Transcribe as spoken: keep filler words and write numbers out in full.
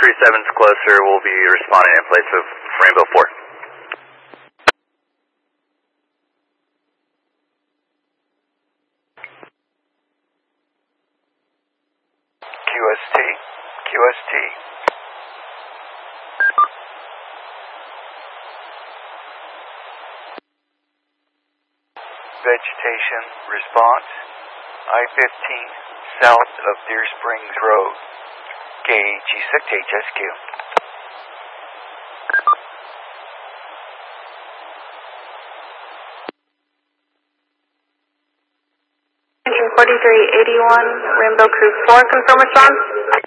three seven's closer. We'll be responding in place of Rainbow four. Q S T, Q S T. Vegetation response, I fifteen, south of Deer Springs Road. Gauge six H S Q. Engine forty-three eighty-one, Rainbow Crew four, confirm response.